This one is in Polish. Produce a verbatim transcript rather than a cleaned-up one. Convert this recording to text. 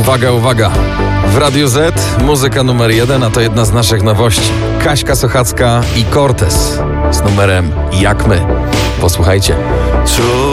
Uwaga, uwaga. W Radiu Z muzyka numer jeden, a to jedna z naszych nowości. Kaśka Sochacka i Cortez z numerem Jak My. Posłuchajcie.